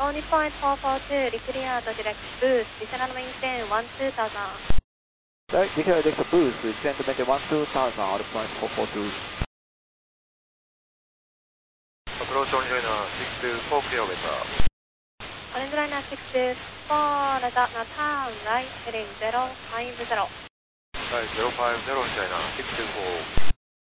Only point 442, declare the direct boost, descend and maintain 12000. Right, declare direct boost, descend and maintain 12000, all point 442. Approach Orange Liner 624, clear weather. Orange Liner 624, weather, now turn right, heading 050. Right, 050, Orange Liner 624.